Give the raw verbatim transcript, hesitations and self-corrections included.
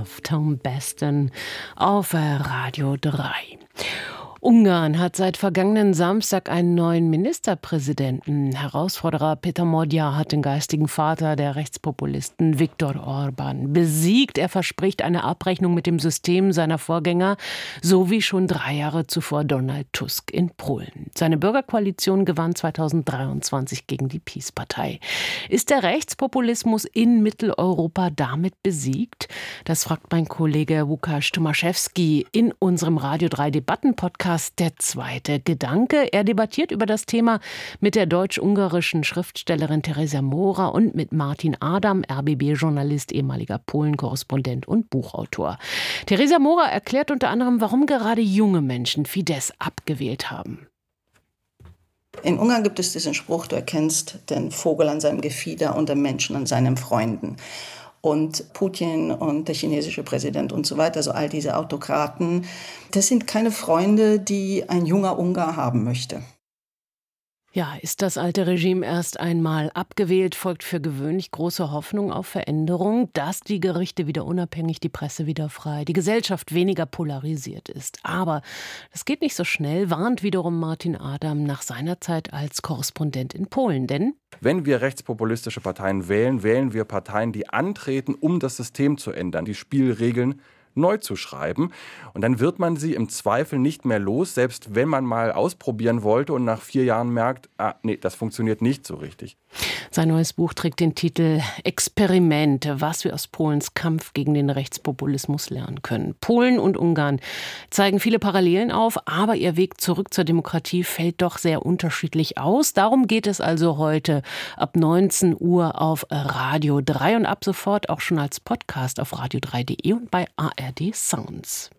Love, Tom Baston auf Radio drei. Ungarn hat seit vergangenen Samstag einen neuen Ministerpräsidenten. Herausforderer Peter Modja hat den geistigen Vater der Rechtspopulisten Viktor Orbán besiegt. Er verspricht eine Abrechnung mit dem System seiner Vorgänger, so wie schon drei Jahre zuvor Donald Tusk in Polen. Seine Bürgerkoalition gewann zweitausenddreiundzwanzig gegen die PiS-Partei. Ist der Rechtspopulismus in Mitteleuropa damit besiegt? Das fragt mein Kollege Łukasz Tomaszewski in unserem Radio drei Debatten-Podcast Der zweite Gedanke. Er debattiert über das Thema mit der deutsch-ungarischen Schriftstellerin Teresa Mora und mit Martin Adam, R B B-Journalist, ehemaliger Polen-Korrespondent und Buchautor. Teresa Mora erklärt unter anderem, warum gerade junge Menschen Fidesz abgewählt haben. In Ungarn gibt es diesen Spruch, du erkennst den Vogel an seinem Gefieder und den Menschen an seinen Freunden. Und Putin und der chinesische Präsident und so weiter, also all diese Autokraten, das sind keine Freunde, die ein junger Ungar haben möchte. Ja, ist das alte Regime erst einmal abgewählt, folgt für gewöhnlich große Hoffnung auf Veränderung, dass die Gerichte wieder unabhängig, die Presse wieder frei, die Gesellschaft weniger polarisiert ist. Aber das geht nicht so schnell, warnt wiederum Martin Adam nach seiner Zeit als Korrespondent in Polen. Denn wenn wir rechtspopulistische Parteien wählen, wählen wir Parteien, die antreten, um das System zu ändern, die Spielregeln neu zu schreiben. Und dann wird man sie im Zweifel nicht mehr los, selbst wenn man mal ausprobieren wollte und nach vier Jahren merkt, ah, nee, das funktioniert nicht so richtig. Sein neues Buch trägt den Titel Experiment, was wir aus Polens Kampf gegen den Rechtspopulismus lernen können. Polen und Ungarn zeigen viele Parallelen auf, aber ihr Weg zurück zur Demokratie fällt doch sehr unterschiedlich aus. Darum geht es also heute ab neunzehn Uhr auf Radio drei und ab sofort auch schon als Podcast auf radio drei punkt de und bei A R D Sounds.